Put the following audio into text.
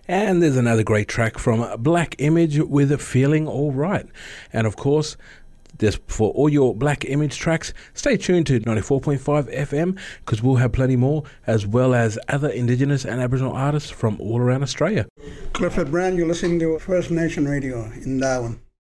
And there's another great track from Black Image with Feeling Alright. And of course, just for all your Black Image tracks, stay tuned to 94.5 FM because we'll have plenty more, as well as other Indigenous and Aboriginal artists from all around Australia. Clifford Brand, you're listening to First Nation Radio in Darwin.